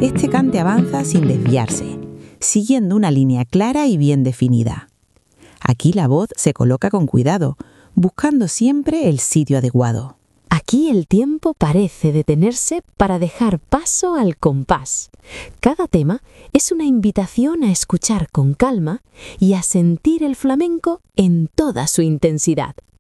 Este cante avanza sin desviarse, siguiendo una línea clara y bien definida. Aquí la voz se coloca con cuidado, buscando siempre el sitio adecuado. Aquí el tiempo parece detenerse para dejar paso al compás. Cada tema es una invitación a escuchar con calma y a sentir el flamenco en toda su intensidad.